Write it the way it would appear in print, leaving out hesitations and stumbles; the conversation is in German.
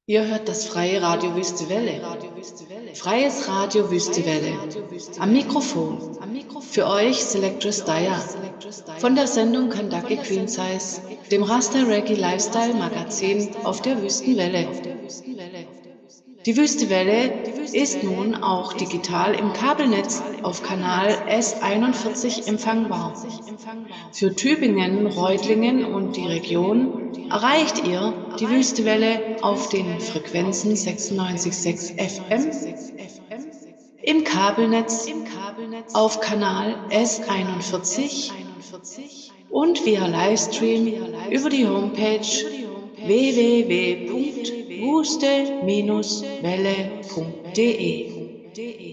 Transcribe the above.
Ihr hört das freie Radio Wüste Welle. Freies Radio Wüste Welle. Am Mikrofon. Für euch Selectress Daya. Von der Sendung Kentucky Queen Size, dem Rasta Reggae Lifestyle Magazin auf der Wüstenwelle. Die Wüstewelle ist nun auch digital im Kabelnetz auf Kanal S41 empfangbar. Für Tübingen, Reutlingen und die Region erreicht ihr die Wüstewelle auf den Frequenzen 96,6 FM, im Kabelnetz auf Kanal S41 und via Livestream über die Homepage www.wuste-welle.de.